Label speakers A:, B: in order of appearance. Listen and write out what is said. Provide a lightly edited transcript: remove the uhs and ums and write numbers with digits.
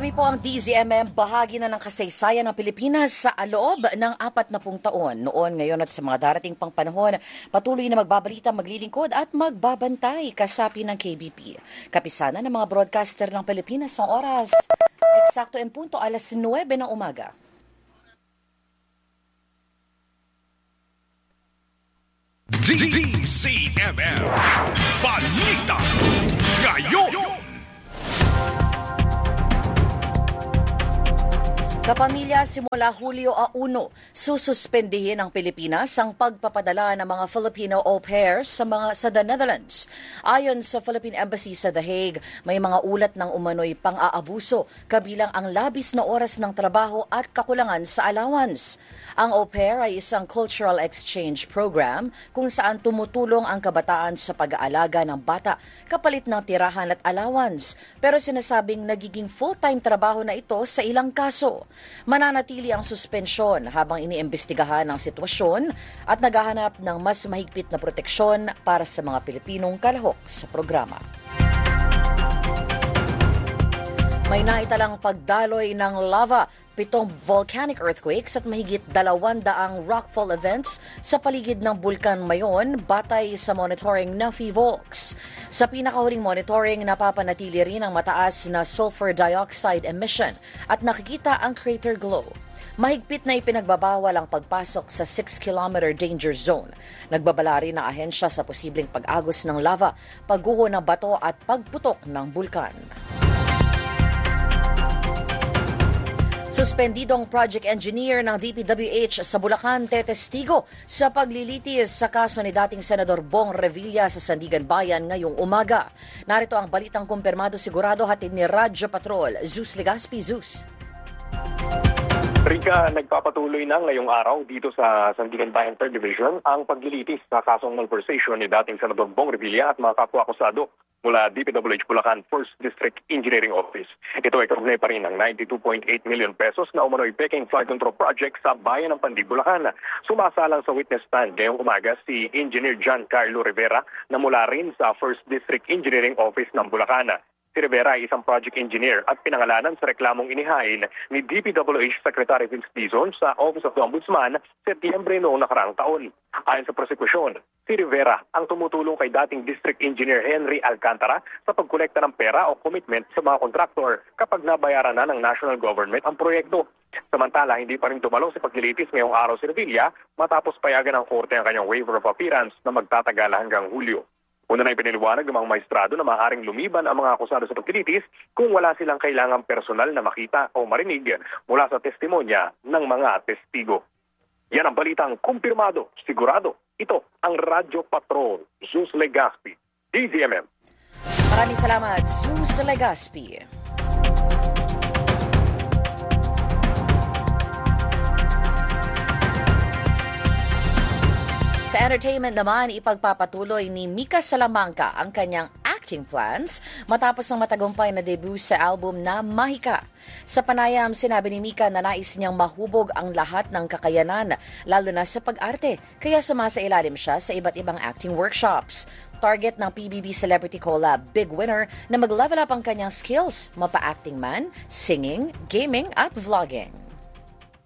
A: Kami po ang DZMM, bahagi na ng kasaysayan ng Pilipinas sa loob ng 40 taon. Noon, ngayon at sa mga darating pang panahon, patuloy na magbabalita, maglilingkod at magbabantay kasapi ng KBP. Kapisana ng mga broadcaster ng Pilipinas ang oras. Eksakto en punto, alas 9 ng umaga.
B: DZMM Balita Ngayon.
A: Kapamilya, simula Hulyo 1, sususpendihin ng Pilipinas ang pagpapadala ng mga Filipino au pairs sa The Netherlands. Ayon sa Philippine Embassy sa The Hague, may mga ulat ng umano'y pang-aabuso, kabilang ang labis na oras ng trabaho at kakulangan sa allowance. Ang au pair ay isang cultural exchange program kung saan tumutulong ang kabataan sa pag-aalaga ng bata kapalit ng tirahan at allowance. Pero sinasabing nagiging full-time trabaho na ito sa ilang kaso. Mananatili ang suspensyon habang iniimbestigahan ang sitwasyon at naghahanap ng mas mahigpit na proteksyon para sa mga Pilipinong kalahok sa programa. May naitalang pagdaloy ng lava, 7 volcanic earthquakes at mahigit 200 rockfall events sa paligid ng Bulkan Mayon batay sa monitoring ng PHIVOLCS. Sa pinakahuling monitoring, napapanatili rin ang mataas na sulfur dioxide emission at nakikita ang crater glow. Mahigpit na ipinagbabawal ang pagpasok sa 6-kilometer danger zone. Nagbabala rin ang ahensya sa posibleng pag-agos ng lava, pagguho ng bato at pagputok ng bulkan. Suspendidong project engineer ng DPWH sa Bulacan tetestigo sa paglilitis sa kaso ni dating Senador Bong Revilla sa Sandigan Bayan ngayong umaga. Narito ang balitang kumpirmado sigurado hatid ni Radyo Patrol, Zeus Legaspi. Zeus.
C: Rika, nagpapatuloy na ngayong araw dito sa Sandigan Bayan 3rd Division ang paglilitis sa kasong malversation ni dating Senador Bong Revilla at mga kapwa-akusado mula DPWH Bulacan 1st District Engineering Office. Ito ay kaugnay pa rin ng 92.8 million pesos na umano'y peking flood control project sa bayan ng Pandig, Bulacan. Sumasalang sa witness stand ngayong umaga si Engineer John Carlo Rivera na mula rin sa 1st District Engineering Office ng Bulacan. Si Rivera ay isang project engineer at pinangalanan sa reklamong inihain ni DPWH Secretary Vince Dizon sa Office of the Ombudsman Setyembre noong nakaraang taon. Ayon sa prosekusyon, si Rivera ang tumutulong kay dating District Engineer Henry Alcantara sa pagkolekta ng pera o commitment sa mga kontraktor kapag nabayaran na ng national government ang proyekto. Samantala, hindi pa rin tumalo sa paglilitis ngayong araw si Revilla matapos payagan ng korte ang kanyang waiver of appearance na magtatagal hanggang Hulyo. Una na ipiniliwanag ng mga maestrado na maaaring lumiban ang mga akusado sa paglilitis kung wala silang kailangang personal na makita o marinig mula sa testimonya ng mga testigo. Yan ang balitang kumpirmado, sigurado. Ito ang Radyo Patrol, Zeus Legaspi, DZMM.
A: Maraming salamat, Zeus Legaspi. Sa entertainment naman, ipagpapatuloy ni Mika Salamanca ang kanyang acting plans matapos ng matagumpay na debut sa album na Mahika. Sa panayam, sinabi ni Mika na nais niyang mahubog ang lahat ng kakayanan, lalo na sa pag-arte, kaya sumasailalim siya sa iba't ibang acting workshops. Target ng PBB Celebrity Collab Big Winner na mag-level up ang kanyang skills, mapa-acting man, singing, gaming at vlogging.